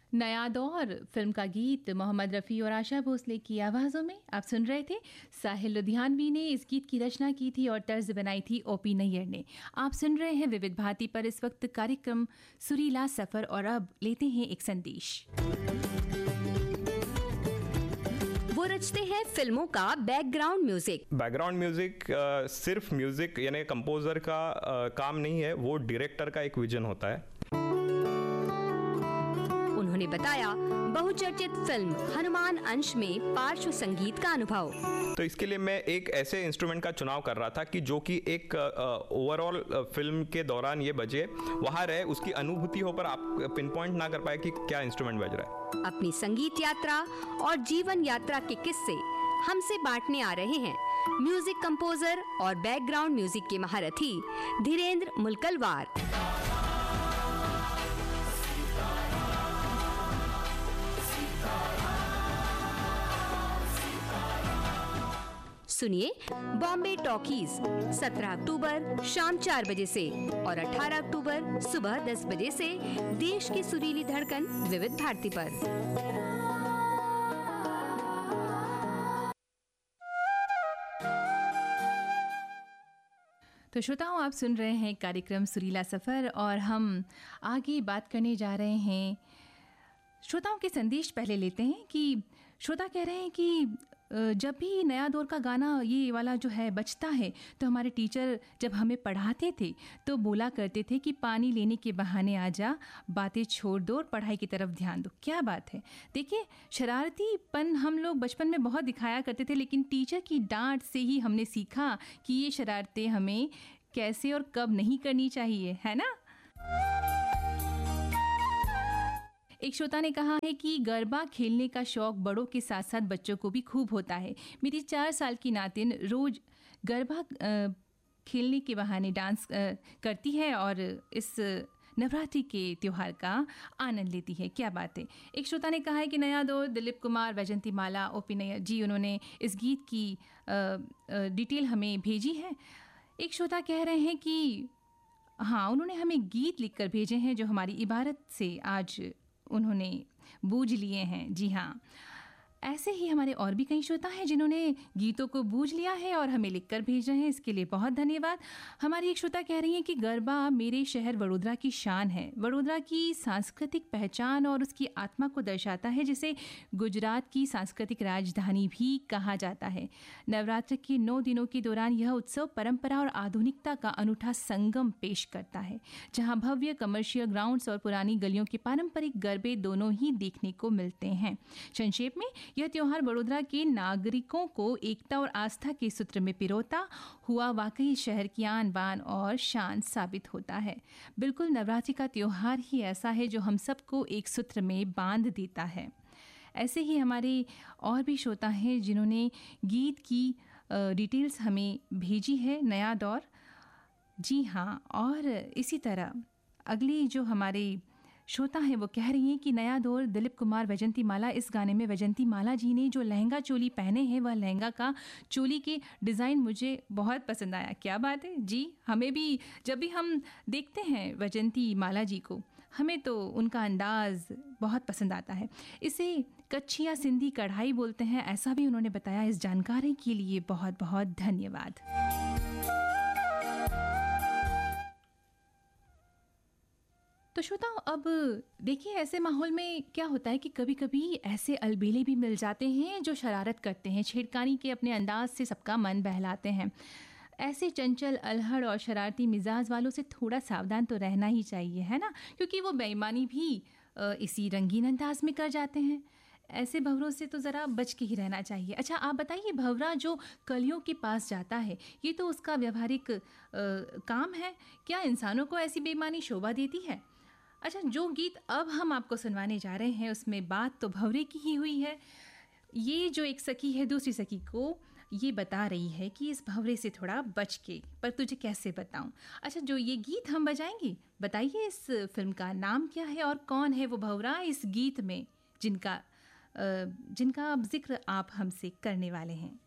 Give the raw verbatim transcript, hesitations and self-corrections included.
नया दौर फिल्म का गीत मोहम्मद रफ़ी और आशा भोसले की आवाज़ों में आप सुन रहे थे। साहिल लुधियानवी ने इस गीत की रचना की थी और तर्ज बनाई थी ओपी नैयर ने। आप सुन रहे हैं विविध भारती पर इस वक्त कार्यक्रम सुरीला सफ़र और अब लेते हैं एक संदेश। वो रचते हैं फिल्मों का बैकग्राउंड म्यूजिक। बैकग्राउंड म्यूजिक सिर्फ म्यूजिक यानी कंपोजर का आ, काम नहीं है, वो डायरेक्टर का एक विजन होता है। उन्होंने बताया बहुचर्चित फिल्म हनुमान अंश में पार्श्व संगीत का अनुभव। तो इसके लिए मैं एक ऐसे इंस्ट्रूमेंट का चुनाव कर रहा था कि जो कि एक ओवरऑल फिल्म के दौरान ये बजे, वहाँ रहे, उसकी अनुभूति हो, पर आप पिन पॉइंट ना कर पाए कि क्या इंस्ट्रूमेंट बज रहा है। अपनी संगीत यात्रा और जीवन यात्रा के किस्से हमसे बांटने आ रहे हैं म्यूजिक कंपोजर और बैकग्राउंड म्यूजिक के महारथी धीरेन्द्र मुलकलवार। सुनिए बॉम्बे टॉकीज सत्रह अक्टूबर शाम चार बजे से और अठारह अक्टूबर सुबह दस बजे से देश की सुरीली धड़कन विविध भारती पर। तो श्रोताओं, आप सुन रहे हैं कार्यक्रम सुरीला सफ़र और हम आगे बात करने जा रहे हैं। श्रोताओं के संदेश पहले लेते हैं कि श्रोता कह रहे हैं कि जब भी नया दौर का गाना ये वाला जो है बजता है तो हमारे टीचर जब हमें पढ़ाते थे तो बोला करते थे कि पानी लेने के बहाने आ जा, बातें छोड़ दो और पढ़ाई की तरफ ध्यान दो। क्या बात है। देखिए, शरारतीपन हम लोग बचपन में बहुत दिखाया करते थे, लेकिन टीचर की डांट से ही हमने सीखा कि ये शरारतें हमें कैसे और कब नहीं करनी चाहिए, है ना। एक श्रोता ने कहा है कि गरबा खेलने का शौक बड़ों के साथ साथ बच्चों को भी खूब होता है। मेरी चार साल की नातिन रोज गरबा खेलने के बहाने डांस करती है और इस नवरात्रि के त्यौहार का आनंद लेती है। क्या बात है। एक श्रोता ने कहा है कि नया दौर दिलीप कुमार, वैजंती माला, ओपी नैयर जी, उन्होंने इस गीत की डिटेल हमें भेजी है। एक श्रोता कह रहे हैं कि हाँ, उन्होंने हमें गीत लिखकर भेजे हैं जो हमारी इबारत से आज उन्होंने बूझ लिए हैं। जी हाँ, ऐसे ही हमारे और भी कई श्रोता हैं जिन्होंने गीतों को बूझ लिया है और हमें लिखकर भेज रहे हैं। इसके लिए बहुत धन्यवाद। हमारी एक श्रोता कह रही हैं कि गरबा मेरे शहर वडोदरा की शान है, वडोदरा की सांस्कृतिक पहचान और उसकी आत्मा को दर्शाता है, जिसे गुजरात की सांस्कृतिक राजधानी भी कहा जाता है। नवरात्र के नौ दिनों के दौरान यह उत्सव परंपरा और आधुनिकता का अनूठा संगम पेश करता है, जहाँ भव्य कमर्शियल ग्राउंड्स और पुरानी गलियों के पारंपरिक गरबे दोनों ही देखने को मिलते हैं। संक्षेप में, यह त्योहार वडोदरा के नागरिकों को एकता और आस्था के सूत्र में पिरोता हुआ वाकई शहर की आन बान और शान साबित होता है। बिल्कुल, नवरात्रि का त्योहार ही ऐसा है जो हम सबको एक सूत्र में बांध देता है। ऐसे ही हमारे और भी श्रोता हैं जिन्होंने गीत की डिटेल्स हमें भेजी है। नया दौर, जी हाँ, और इसी तरह अगली जो हमारे श्रोता है वो कह रही हैं कि नया दौर दिलीप कुमार, वैजंती माला, इस गाने में वैजंती माला जी ने जो लहंगा चोली पहने हैं, वह लहंगा का चोली के डिज़ाइन मुझे बहुत पसंद आया। क्या बात है जी। हमें भी जब भी हम देखते हैं वैजंती माला जी को, हमें तो उनका अंदाज़ बहुत पसंद आता है। इसे कच्ची या सिंधी कढ़ाई बोलते हैं, ऐसा भी उन्होंने बताया। इस जानकारी के लिए बहुत बहुत धन्यवाद। तो श्रोताओं, अब देखिए, ऐसे माहौल में क्या होता है कि कभी कभी ऐसे अलबेले भी मिल जाते हैं जो शरारत करते हैं, छेड़खानी के अपने अंदाज से सबका मन बहलाते हैं। ऐसे चंचल, अल्हड़ और शरारती मिजाज वालों से थोड़ा सावधान तो रहना ही चाहिए, है ना, क्योंकि वो बेईमानी भी इसी रंगीन अंदाज में कर जाते हैं। ऐसे भंवरों से तो ज़रा बच के ही रहना चाहिए। अच्छा, आप बताइए, भंवरा जो कलियों के पास जाता है, ये तो उसका व्यवहारिक काम है, क्या इंसानों को ऐसी बेईमानी शोभा देती है? अच्छा, जो गीत अब हम आपको सुनवाने जा रहे हैं उसमें बात तो भंवरे की ही हुई है। ये जो एक सखी है दूसरी सखी को ये बता रही है कि इस भंवरे से थोड़ा बच के, पर तुझे कैसे बताऊं। अच्छा, जो ये गीत हम बजाएंगे, बताइए इस फिल्म का नाम क्या है और कौन है वो भंवरा इस गीत में जिनका जिनका अब जिक्र आप हमसे करने वाले हैं।